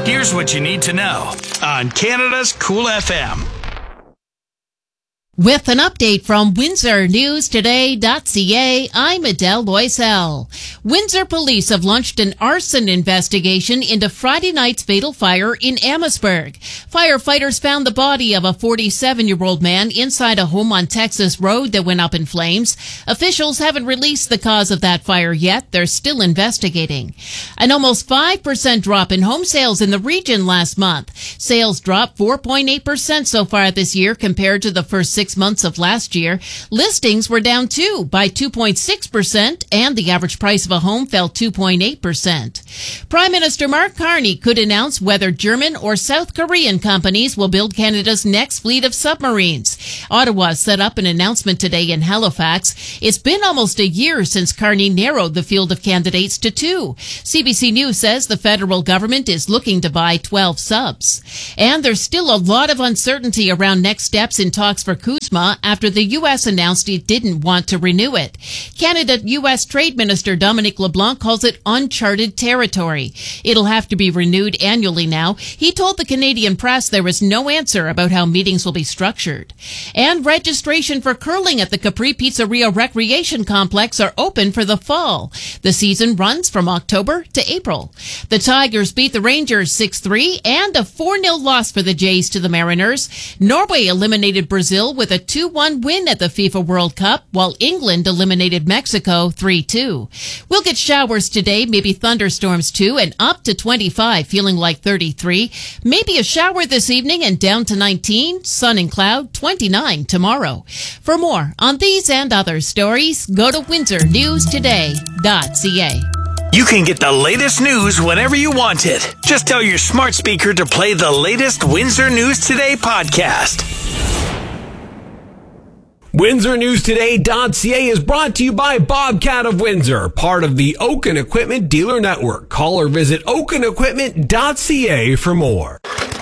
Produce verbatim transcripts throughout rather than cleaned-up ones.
Here's what you need to know on Canada's Cool F M. With an update from Windsor News Today dot C A, I'm Adele Loisel. Windsor police have launched an arson investigation into Friday night's fatal fire in Amherstburg. Firefighters found the body of a forty-seven-year-old man inside a home on Texas Road that went up in flames. Officials haven't released the cause of that fire yet. They're still investigating. An almost five percent drop in home sales in the region last month. Sales dropped four point eight percent so far this year compared to the first six months of last year. Listings were down too by two point six percent, and the average price of a home fell two point eight percent. Prime Minister Mark Carney could announce whether German or South Korean companies will build Canada's next fleet of submarines. Ottawa set up an announcement today in Halifax. It's been almost a year since Carney narrowed the field of candidates to two. C B C News says the federal government is looking to buy twelve subs. And there's still a lot of uncertainty around next steps in talks for CUSMA after the U S announced it didn't want to renew it. Canada-U S Trade Minister Dominic LeBlanc calls it uncharted territory. It'll have to be renewed annually now. He told the Canadian press there was no answer about how meetings will be structured. And registration for curling at the Capri Pizzeria Recreation Complex are open for the fall. The season runs from October to April. The Tigers beat the Rangers six three and a four nil loss for the Jays to the Mariners. Norway eliminated Brazil with a two one win at the FIFA World Cup, while England eliminated Mexico three two. We'll get showers today, maybe thunderstorms too, and up to twenty-five, feeling like thirty-three. Maybe a shower this evening and down to nineteen. Sun and cloud, twenty-nine tomorrow. For more on these and other stories, go to Windsor News Today dot C A. You can get the latest news whenever you want it. Just tell your smart speaker to play the latest Windsor News Today podcast. Windsor News Today dot C A is brought to you by Bobcat of Windsor, part of the Oaken Equipment Dealer Network. Call or visit Oaken Equipment dot C A for more.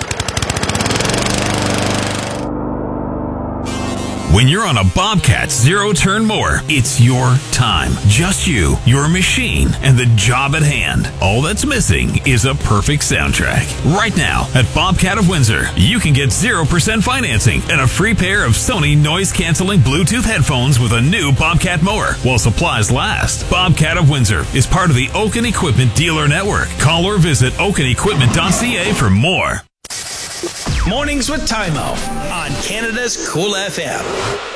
When you're on a Bobcat zero-turn mower, it's your time. Just you, your machine, and the job at hand. All that's missing is a perfect soundtrack. Right now, at Bobcat of Windsor, you can get zero percent financing and a free pair of Sony noise-canceling Bluetooth headphones with a new Bobcat mower while supplies last. Bobcat of Windsor is part of the Oaken Equipment Dealer Network. Call or visit Oaken Equipment dot C A for more. Mornings with Tymo on Canada's Cool F M.